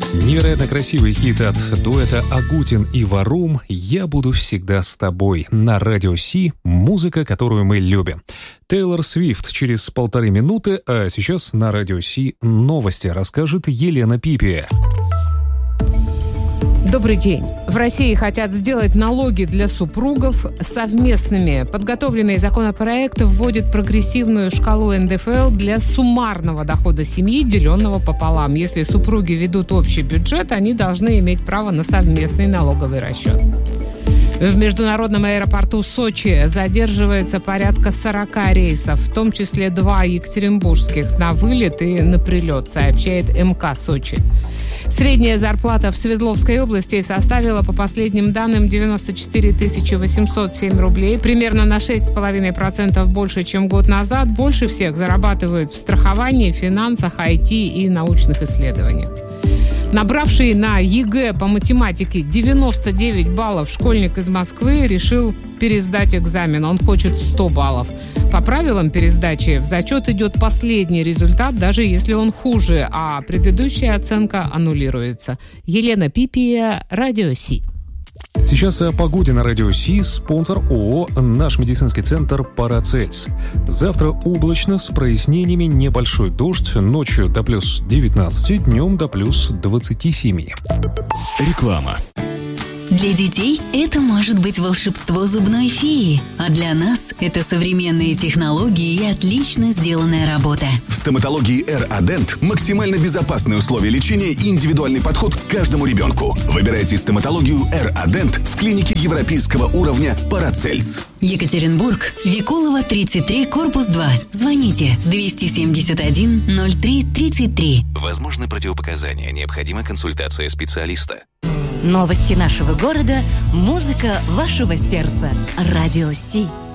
Невероятно красивый хит от дуэта Агутин и Варум «Я буду всегда с тобой» на Радио Си, музыка, которую мы любим. Тейлор Свифт через 1,5 минуты, а сейчас на Радио Си новости расскажет Елена Пипия. Добрый день. В России хотят сделать налоги для супругов совместными. Подготовленный законопроект вводит прогрессивную шкалу НДФЛ для суммарного дохода семьи, деленного пополам. Если супруги ведут общий бюджет, они должны иметь право на совместный налоговый расчет. В международном аэропорту Сочи задерживается порядка 40 рейсов, в том числе 2 екатеринбургских на вылет и на прилет, сообщает МК Сочи. Средняя зарплата в Свердловской области составила, по последним данным, 94 807 рублей, примерно на 6,5% больше, чем год назад. Больше всех зарабатывают в страховании, финансах, IT и научных исследованиях. Набравший на ЕГЭ по математике 99 баллов школьник из Москвы решил пересдать экзамен. Он хочет 100 баллов. По правилам пересдачи в зачет идет последний результат, даже если он хуже, а предыдущая оценка аннулируется. Елена Пипия, Радио Си. Сейчас о погоде на Радио Си. Спонсор ООО «Наш медицинский центр Парацельс». Завтра облачно, с прояснениями, небольшой дождь, ночью до плюс 19, днем до плюс 27. Реклама. Для детей это может быть волшебство зубной феи, а для нас это современные технологии и отлично сделанная работа. В стоматологии R-Adent максимально безопасные условия лечения и индивидуальный подход к каждому ребенку. Выбирайте стоматологию R-Adent в клинике европейского уровня Парацельс. Екатеринбург, Викулова, 33, корпус 2. Звоните 271 03 33. Возможны противопоказания, необходима консультация специалиста. Новости нашего города, музыка вашего сердца. Радио Си.